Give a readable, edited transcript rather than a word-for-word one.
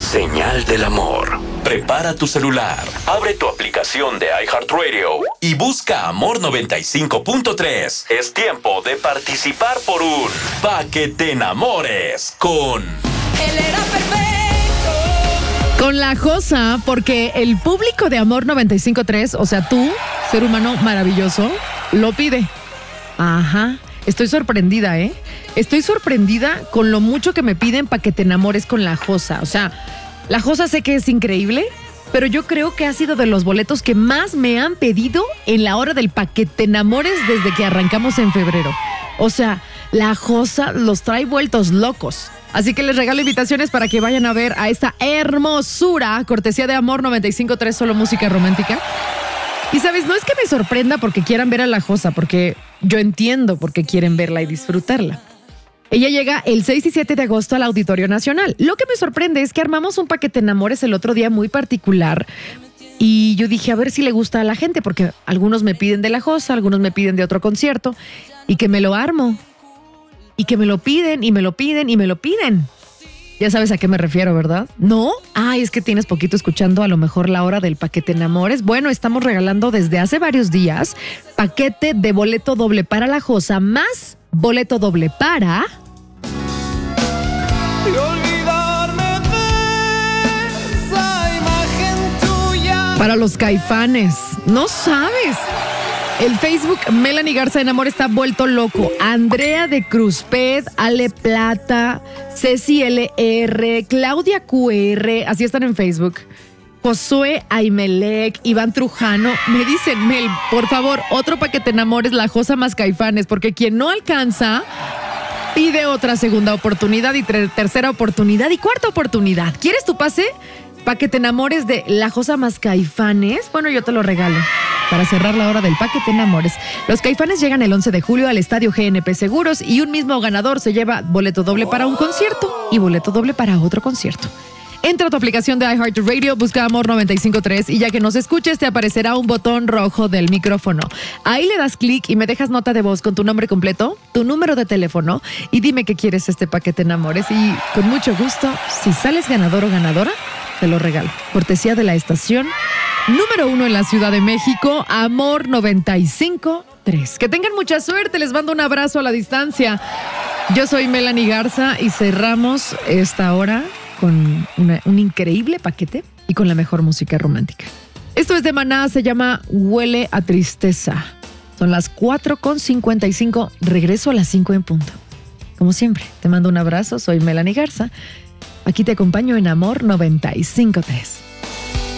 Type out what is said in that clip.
Señal del amor. Prepara tu celular, abre tu aplicación de iHeartRadio y busca Amor 95.3. Es tiempo de participar por un Pa' que te enamores con... Él era perfecto. Con La Josa, porque el público de Amor 95.3, o sea, tú, ser humano maravilloso, lo pide. Ajá. Estoy sorprendida, ¿eh? Estoy sorprendida con lo mucho que me piden para que te enamores con La Josa. O sea, La Josa sé que es increíble, pero yo creo que ha sido de los boletos que más me han pedido en la hora del pa' que te enamores desde que arrancamos en febrero. O sea, La Josa los trae vueltos locos. Así que les regalo invitaciones para que vayan a ver a esta hermosura, cortesía de Amor 95.3, solo música romántica. Y sabes, no es que me sorprenda porque quieran ver a La Josa, porque yo entiendo por qué quieren verla y disfrutarla. Ella llega el 6 y 7 de agosto al Auditorio Nacional. Lo que me sorprende es que armamos un Pa' que te enamores el otro día muy particular. Y yo dije, a ver si le gusta a la gente, porque algunos me piden de La Josa, algunos me piden de otro concierto, y que me lo armo. Y que me lo piden, y me lo piden, y me lo piden. Ya sabes a qué me refiero, ¿verdad? ¿No? Ay, es que tienes poquito escuchando a lo mejor la hora del Pa' que te enamores. Bueno, estamos regalando desde hace varios días paquete de boleto doble para La Josa más boleto doble para... Y olvidarme de esa imagen tuya. Para los Caifanes. No sabes. El Facebook Melanie Garza en Amor está vuelto loco. Andrea de Cruzped, Ale Plata, Ceci LR, Claudia QR, así están en Facebook. Josué Aimelec, Iván Trujano. Me dicen, Mel, por favor, otro Pa' que te enamores, La Josa más Caifanes, porque quien no alcanza pide otra segunda oportunidad y tercera oportunidad y cuarta oportunidad. ¿Quieres tu pase? Pa' que te enamores de La Josa más Caifanes. Bueno, yo te lo regalo para cerrar la hora del Pa' que te enamores. Los Caifanes llegan el 11 de julio al Estadio GNP Seguros y un mismo ganador se lleva boleto doble para un concierto y boleto doble para otro concierto. Entra a tu aplicación de iHeartRadio, busca Amor 95.3 y ya que nos escuches te aparecerá un botón rojo del micrófono. Ahí le das clic y me dejas nota de voz con tu nombre completo, tu número de teléfono y dime que quieres Pa' que te enamores. Y con mucho gusto, si sales ganador o ganadora, te lo regalo. Cortesía de la estación número 1 en la Ciudad de México, Amor 95.3. Que tengan mucha suerte, les mando un abrazo a la distancia. Yo soy Melanie Garza y cerramos esta hora con un increíble paquete y con la mejor música romántica. Esto es de Maná, se llama Huele a Tristeza. Son las 4:55, regreso a las 5 en punto. Como siempre, te mando un abrazo, soy Melanie Garza. Aquí te acompaño en Amor 95.3.